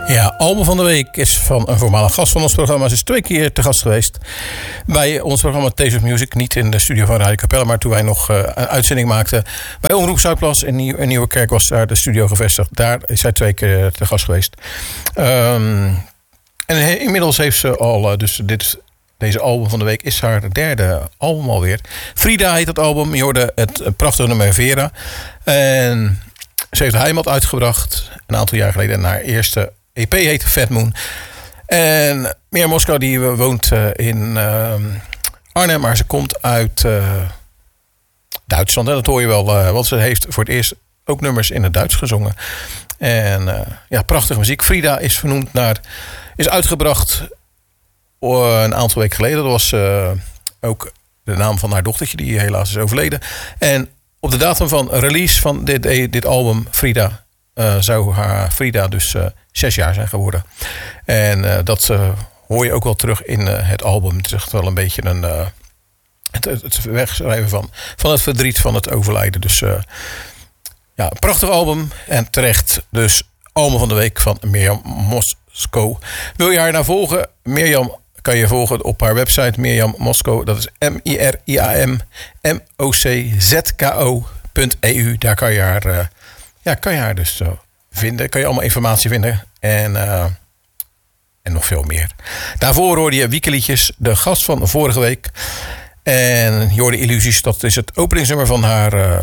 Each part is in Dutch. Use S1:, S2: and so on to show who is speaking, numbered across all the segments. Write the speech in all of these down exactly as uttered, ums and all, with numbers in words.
S1: Ja, album van de week is van een voormalig gast van ons programma. Ze is twee keer te gast geweest bij ons programma Taste of Music. Niet in de studio van Radio Capelle, maar toen wij nog uh, een uitzending maakten bij Omroep Zuidplas in, Nieuw- in Nieuwerkerk was daar de studio gevestigd. Daar is zij twee keer te gast geweest. Um, en he, inmiddels heeft ze al, uh, dus dit, deze album van de week is haar derde album alweer. Frida heet het album. Je hoorde het prachtige nummer Vera. En ze heeft de Heimat uitgebracht een aantal jaar geleden. En haar eerste E P heet Fat Moon. En Mirjam Moskow die woont uh, in uh, Arnhem, maar ze komt uit uh, Duitsland. En dat hoor je wel, uh, want ze heeft voor het eerst ook nummers in het Duits gezongen. En uh, ja, prachtige muziek. Frida is vernoemd naar, is uitgebracht uh, een aantal weken geleden. Dat was uh, ook de naam van haar dochtertje, die helaas is overleden. En op de datum van release van dit, dit album, Frida, uh, zou haar Frida dus uh, zes jaar zijn geworden. En uh, dat uh, hoor je ook wel terug in uh, het album. Het is echt wel een beetje een uh, het, het wegschrijven van, van het verdriet van het overlijden. Dus uh, ja, een prachtig album. En terecht dus album van de week van Mirjam Moskow. Wil je haar nou volgen? Mirjam kan je volgen op haar website Mirjam Moskow. Dat is M I R I A M M O C Z K O punt E U. Daar kan je haar, uh, ja, kan je haar dus uh, vinden. Kan je allemaal informatie vinden. En, uh, en nog veel meer. Daarvoor hoorde je Wiekeliedjes, de gast van vorige week. En je hoorde Illusies. Dat is het openingsnummer van haar uh,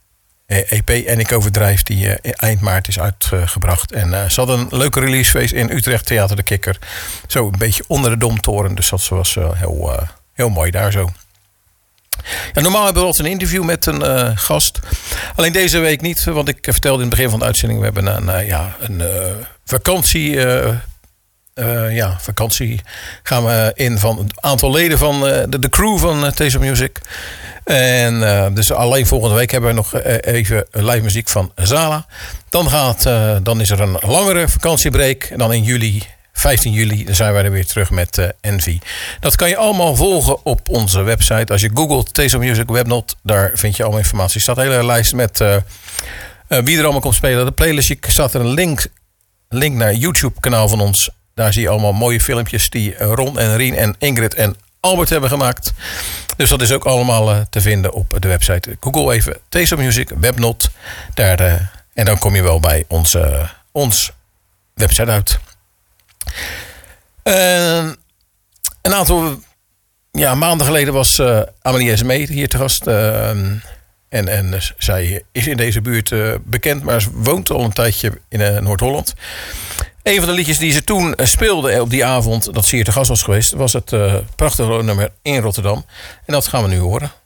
S1: E P. En ik overdrijf, die uh, eind maart is uitgebracht. En uh, ze had een leuke releasefeest in Utrecht, Theater de Kikker. Zo een beetje onder de Domtoren. Dus dat was uh, heel, uh, heel mooi daar zo. Ja, normaal hebben we altijd een interview met een uh, gast. Alleen deze week niet, want ik vertelde in het begin van de uitzending, we hebben een, uh, ja, een uh, vakantie. Uh, uh, ja, vakantie gaan we in van een aantal leden van uh, de, de crew van uh, Taste of Music. En uh, dus alleen volgende week hebben we nog uh, even live muziek van Zala. Dan, gaat, uh, dan is er een langere vakantiebreak. En dan in juli, vijftien juli, dan zijn wij er weer terug met uh, Envy. Dat kan je allemaal volgen op onze website. Als je googelt Taste of Music Webnot, daar vind je allemaal informatie. Er staat een hele lijst met uh, uh, wie er allemaal komt spelen. De playlist, je staat er een link, link naar YouTube kanaal van ons. Daar zie je allemaal mooie filmpjes die Ron en Rien en Ingrid en Albert hebben gemaakt. Dus dat is ook allemaal uh, te vinden op de website. Google even Taste of Music Webnot. Daar, uh, en dan kom je wel bij onze, uh, ons website uit. Uh, een aantal ja, maanden geleden was uh, Amelie Esmee hier te gast. Uh, en en uh, zij is in deze buurt uh, bekend, maar ze woont al een tijdje in uh, Noord-Holland. Een van de liedjes die ze toen speelde op die avond dat ze hier te gast was geweest, was het uh, prachtige nummer In Rotterdam. En dat gaan we nu horen.